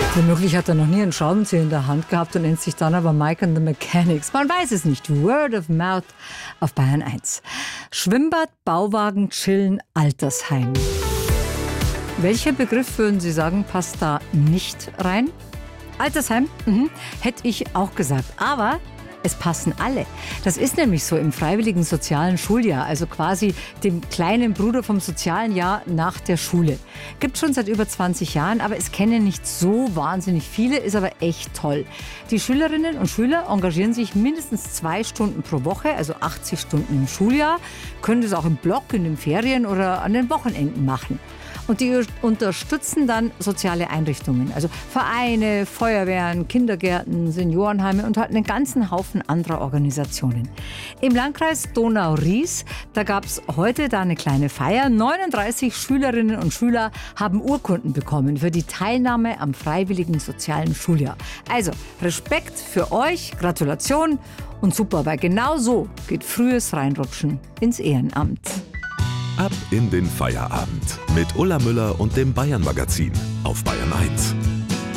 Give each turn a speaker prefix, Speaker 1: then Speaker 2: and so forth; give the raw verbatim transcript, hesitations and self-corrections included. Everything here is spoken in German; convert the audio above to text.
Speaker 1: Womöglich hat er noch nie einen Schraubenzieher in der Hand gehabt und nennt sich dann aber Mike and the Mechanics. Man weiß es nicht. Word of Mouth auf Bayern eins. Schwimmbad, Bauwagen, Chillen, Altersheim. Welcher Begriff, würden Sie sagen, passt da nicht rein? Altersheim? Mhm. Hätte ich auch gesagt. Aber es passen alle. Das ist nämlich so im freiwilligen sozialen Schuljahr, also quasi dem kleinen Bruder vom sozialen Jahr nach der Schule. Gibt schon seit über zwanzig Jahren, aber es kennen nicht so wahnsinnig viele, ist aber echt toll. Die Schülerinnen und Schüler engagieren sich mindestens zwei Stunden pro Woche, also achtzig Stunden im Schuljahr, können das auch im Block, in den Ferien oder an den Wochenenden machen. Und die unterstützen dann soziale Einrichtungen, also Vereine, Feuerwehren, Kindergärten, Seniorenheime und halt einen ganzen Haufen anderer Organisationen. Im Landkreis Donau-Ries, da gab es heute da eine kleine Feier. neununddreißig Schülerinnen und Schüler haben Urkunden bekommen für die Teilnahme am freiwilligen sozialen Schuljahr. Also Respekt für euch, Gratulation und super, weil genau so geht frühes Reinrutschen ins Ehrenamt.
Speaker 2: Ab in den Feierabend mit Ulla Müller und dem Bayern Magazin auf Bayern eins.